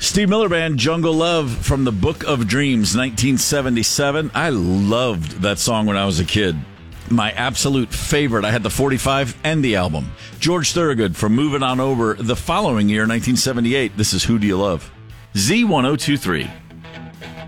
Steve Miller Band, Jungle Love from the Book of Dreams, 1977. I loved that song when I was a kid. My absolute favorite. I had the 45 and the album. George Thorogood from Moving On Over the following year, 1978. This is Who Do You Love? Z1023.